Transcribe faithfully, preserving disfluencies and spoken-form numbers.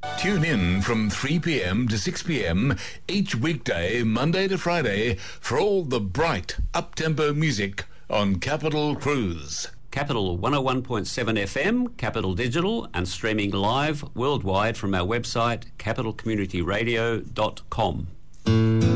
Tune in from three p.m. to six p.m. each weekday, Monday to Friday, for all the bright, up-tempo music on Capital Cruise. Capital one oh one point seven F M, Capital Digital, and streaming live worldwide from our website, capital community radio dot com.